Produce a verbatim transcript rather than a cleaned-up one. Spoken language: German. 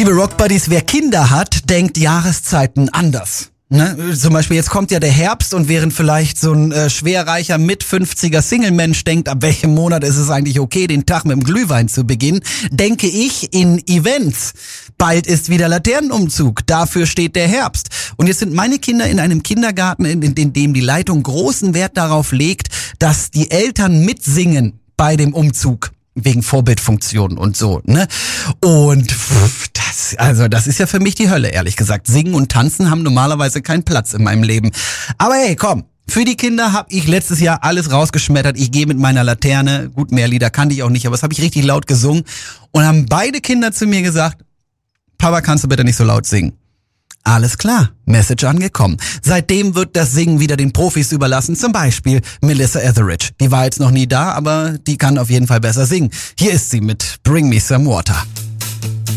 Liebe Rockbuddies, wer Kinder hat, denkt Jahreszeiten anders. Ne? Zum Beispiel, jetzt kommt ja der Herbst und während vielleicht so ein äh, schwerreicher Mit-fünfziger Single-Mensch denkt, ab welchem Monat ist es eigentlich okay, den Tag mit dem Glühwein zu beginnen, denke ich in Events. Bald ist wieder Laternenumzug, dafür steht der Herbst. Und jetzt sind meine Kinder in einem Kindergarten, in, in, in dem die Leitung großen Wert darauf legt, dass die Eltern mitsingen bei dem Umzug. Wegen Vorbildfunktionen und so, ne? Und pff, das, also das ist ja für mich die Hölle, ehrlich gesagt. Singen und Tanzen haben normalerweise keinen Platz in meinem Leben. Aber hey, komm, für die Kinder habe ich letztes Jahr alles rausgeschmettert. Ich gehe mit meiner Laterne, gut, mehr Lieder kannte ich auch nicht, aber das habe ich richtig laut gesungen. Und haben beide Kinder zu mir gesagt, Papa, kannst du bitte nicht so laut singen? Alles klar, Message angekommen. Seitdem wird das Singen wieder den Profis überlassen, zum Beispiel Melissa Etheridge. Die war jetzt noch nie da, aber die kann auf jeden Fall besser singen. Hier ist sie mit Bring Me Some Water.